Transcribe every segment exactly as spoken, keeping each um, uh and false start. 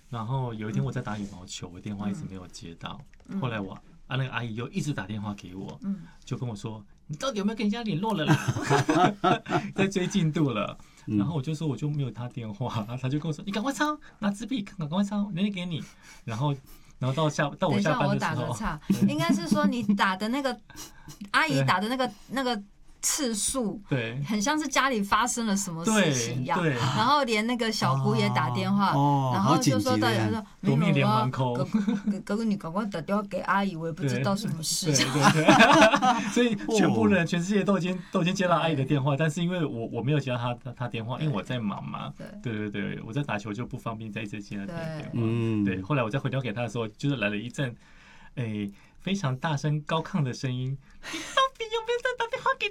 然后有一天我在打羽毛球，我电话一直没有接到，后来我啊那个阿姨又一直打电话给我，就跟我说你到底有没有跟人家联络了啦？在追进度了。然后我就说我就没有他电话，他就跟我说你赶快抄，拿纸笔赶快抄，人家给你。然后然后到下到我下班的时候， 等一下我打个岔，应该是说你打的那个阿姨打的那个那个。次数对， 很像是家里发生了什么事情一样，然后连那个小姑也打电话， 哦、 然后就说到底说夺命连环扣， 哥哥你赶快打电话给阿姨，我也不知道什么事。 对对对，所以全部人全世界都已经都已经接到阿姨的电话，但是因为我我没有接到她她电话，因为我在忙嘛，对对对，我在打球就不方便再一直接她电话，嗯，对，后来我再回电话给她的时候，就是来了一阵，诶。非常大声高亢的声音，你到底有没有在打电话给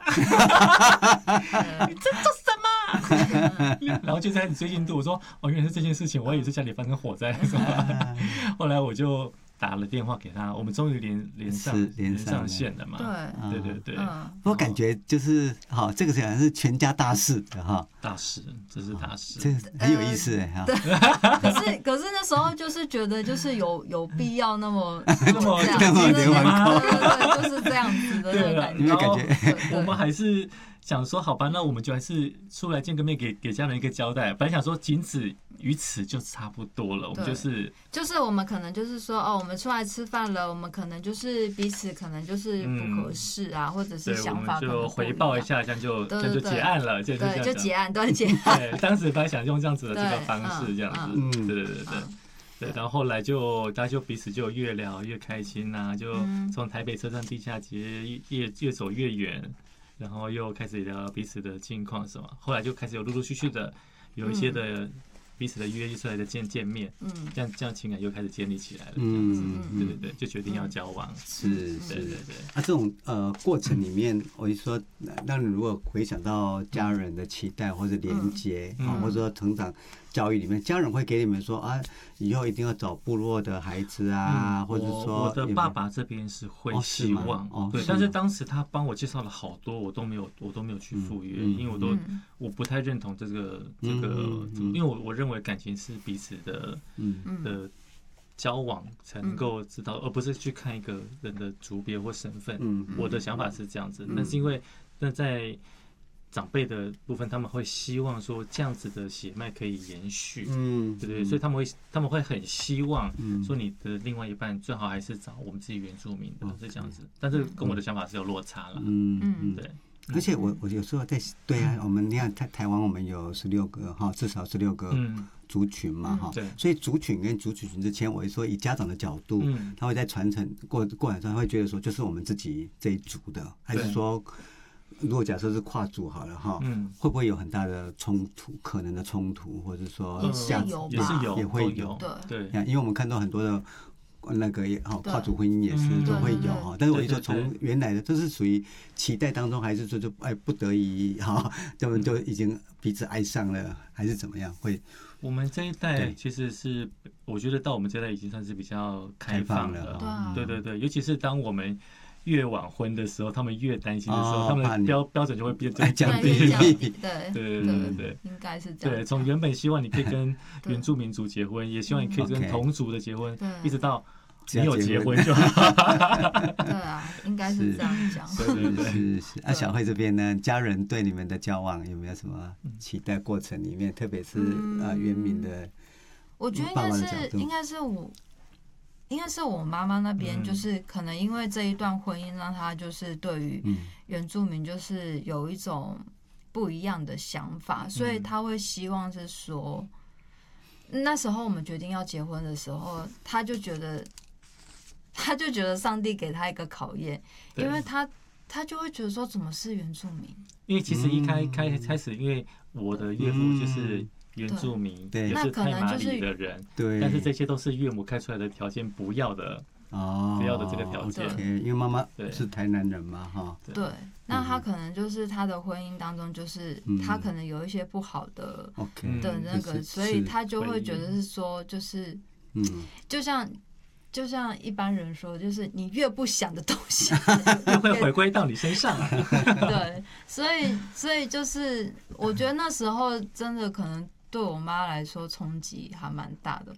他？你在做什么？然后就开始追进度，我说哦，原来是这件事情，我以为是家里发生火灾了，是吧？后来我就打了电话给他，我们终于连连上连上线了嘛。对对对对。 我感觉就是哈，这个好像是全家大事的哈。 大事，这是大事， 这很有意思哎哈。 可是可是那时候就是觉得就是有有必要那么那么那么连环扣， 对对对，就是这样子的那种感觉。 有没有感觉？ 我们还是想说，好吧，那我们就还是出来见个面，给给家人一个交代。本来想说仅此于此就差不多了，我们就是就是我们可能就是说哦，我们出来吃饭了，我们可能就是彼此可能就是不合适啊，或者是想法可能不一样， 就回报一下，这样就这样就结案了，就对，就结案，对结案。 对，当时本来想用这样子的这个方式，这样子，嗯，对对对对。对，然后后来就大家就彼此就越聊越开心呐、啊，就从台北车站地下街越越走越远，然后又开始聊彼此的近况什么，后来就开始有陆陆续续的有一些的彼此的约出来的见见面，嗯，这样这样情感又开始建立起来了，嗯，对对对，就决定要交往， 是， 对对对。 啊，这种呃过程里面，我就说，让你如果回想到家人的期待或者连接啊，或者说成长教育里面，家人会给你们说啊，以后一定要找部落的孩子啊，或者说我的爸爸这边是会希望，对，但是当时他帮我介绍了好多，我都没有我都没有去赴约，因为我都我不太认同这个这个，因为我我认为感情是彼此的的交往才能够知道，而不是去看一个人的族别或身份。我的想法是这样子，但是因为那在长辈的部分，他们会希望说这样子的血脉可以延续，嗯，对对，所以他们会他们会很希望说你的另外一半最好还是找我们自己原住民的，是这样子。但是跟我的想法是有落差了，嗯嗯，对。 而且我我有时候在对啊，我们你看台台湾我们有十六个哈，至少十六个族群嘛哈， 对， 所以族群跟族群之间，我是说以家长的角度，他会在传承过过程中会觉得说，就是我们自己这一族的，还是说？如果假设是跨族好了哈，嗯，会不会有很大的冲突？可能的冲突，或者说价值也是有， 也会有， 对对，因为我们看到很多的那个也哈跨族婚姻也是都会有哈，但是我就说从原来的这是属于期待当中，还是说就哎不得已哈，他们就已经彼此爱上了，还是怎么样？会我们这一代其实是我觉得到我们这一代已经算是比较开放了，对对对，尤其是当我们越晚婚的时候，他们越担心的时候，他们的标标准就会变降低。 对对对对对， 应该是这样。 对，从原本希望你可以跟原住民族结婚，也希望你可以跟同族的结婚，一直到你有结婚就好。 对啊，应该是这样讲。 是是是。那小慧这边呢，家人对你们的交往有没有什么期待过程里面，特别是啊原民的？ 我觉得应该是应该是我。应该是我妈妈那边，就是可能因为这一段婚姻，让她就是对于原住民就是有一种不一样的想法，所以她会希望是说，那时候我们决定要结婚的时候，她就觉得，她就觉得上帝给她一个考验，因为她她就会觉得说，怎么是原住民？ 因为其实一开开开始，因为我的岳父就是原住民，也是太麻里的人，对，但是这些都是岳母开出来的条件不要的，哦，不要的这个条件， 因为妈妈是台南人嘛，哈， 对，那他可能就是他的婚姻当中，就是他可能有一些不好的的那个，所以他就会觉得是说，就是，嗯，就像。就像一般人说，就是你越不想的东西， 越会回归到你身上。 对，所以所以就是我觉得那时候真的可能对我妈来说冲击还蛮大的